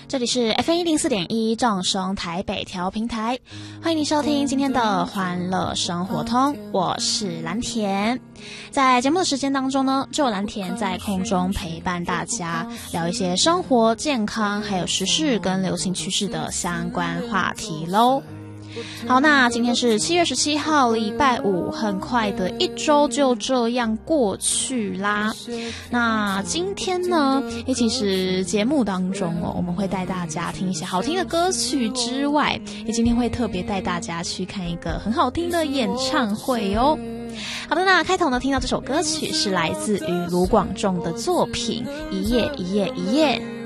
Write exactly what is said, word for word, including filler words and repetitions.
这里是 F M 一零四点一正声台北调频台，欢迎你收听今天的欢乐生活通，我是蓝田。在节目的时间当中呢，就有蓝田在空中陪伴大家聊一些生活、健康还有时事跟流行趋势的相关话题咯。好，那今天是七月十七号，礼拜五，很快的一周就这样过去啦。那今天呢，诶其实节目当中哦，我们会带大家听一些好听的歌曲之外，也今天会特别带大家去看一个很好听的演唱会哦。好的，那开头呢，听到这首歌曲是来自于卢广仲的作品《一夜一夜一夜》。